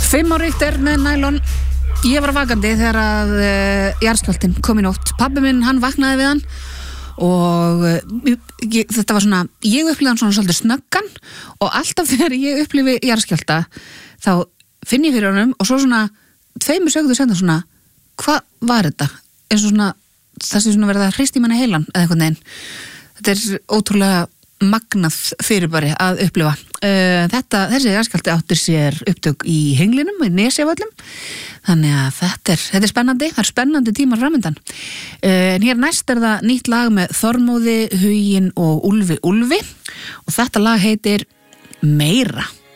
5 á Richter með nælon. Ég var vakandi þegar að jarðskjálftinn kom í nótt. Pabbi minn, hann vaknaði við hann og þetta var svona, ég upplifði hann svona svolítið snöggan og alltaf þegar ég upplifi jarðskjálfta þá finn ég fyrir honum og svo svona 2 sekúndur seinna svona, hvað var þetta? Eins og svona, það sé svona verið að hrista í manni heilan eða eitthvað neginn. Þetta er ótrúlega magnað fyrirbæri að upplifa. Þessi jarðskjálfti átti sér upptök í Henglinum, í Nesjavöllum. Þannig að þetta er spennandi, það er spennandi tímar framundan. En hér næst er það nýtt lag með Þormóði, Huginn og Úlfi og þetta lag heitir Meira.